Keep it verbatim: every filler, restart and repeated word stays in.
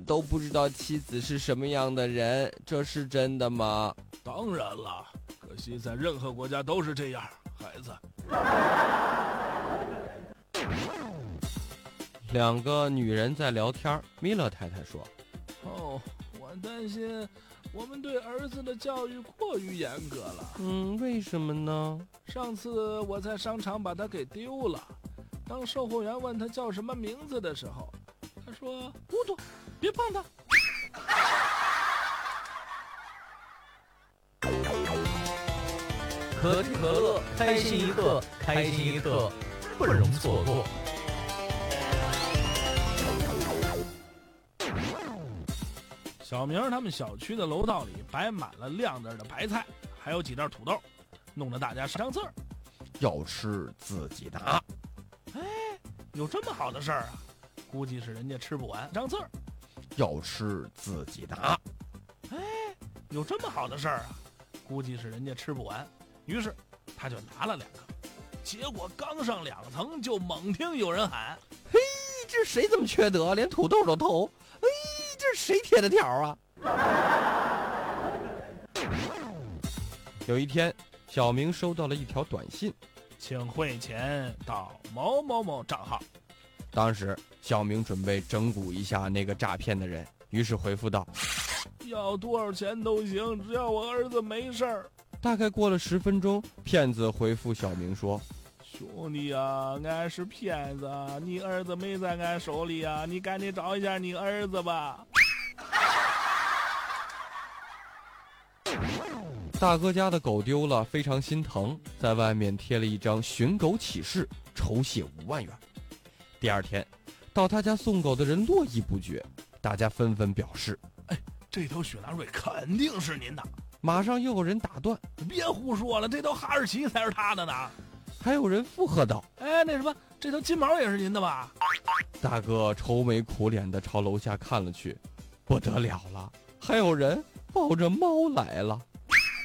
都不知道妻子是什么样的人，这是真的吗？ 当然了，可惜在任何国家都是这样，孩子。 两个女人在聊天，米勒太太说： 哦，我担心我们对儿子的教育过于严格了。 嗯，为什么呢？ 上次我在商场把他给丢了，当售货员问他叫什么名字的时候，他说糊涂，别碰他。 可知可乐，开心一刻，开心一刻，不容错过。 小明他们小区的楼道里摆满了亮灯的白菜，还有几袋土豆，弄得大家上字儿。 要吃自己拿。 哎，有这么好的事儿啊？估计是人家吃不完，上字儿。 要吃自己拿。 哎，有这么好的事儿啊？估计是人家吃不完，于是他就拿了两个。结果刚上两层，就猛听有人喊：“ 嘿，这谁这么缺德，连土豆都偷？哎，这是谁贴的条啊？”有一天，小明收到了一条短信， 请汇钱到某某某账号。 当时小明准备整蛊一下那个诈骗的人，于是回复道： 要多少钱都行，只要我儿子没事儿。 大概过了十分钟，骗子回复小明说： 兄弟啊，俺是骗子，你儿子没在俺手里啊，你赶紧找一下你儿子吧。 大哥家的狗丢了，非常心疼，在外面贴了一张寻狗启事，酬谢五万元。第二天，到他家送狗的人络绎不绝，大家纷纷表示： 哎，这头雪纳瑞肯定是您的。 马上又有人打断： 别胡说了，这头哈士奇才是他的呢。 还有人附和道： 哎，那什么，这头金毛也是您的吧？ 大哥愁眉苦脸地朝楼下看了去，不得了了，还有人抱着猫来了。